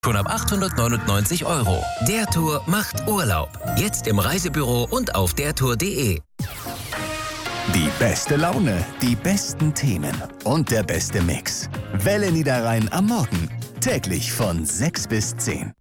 Schon ab 899 €. Der Tour macht Urlaub. Jetzt im Reisebüro und auf dertour.de. Die beste Laune, die besten Themen und der beste Mix. Welle Niederrhein am Morgen. Täglich von 6 bis 10.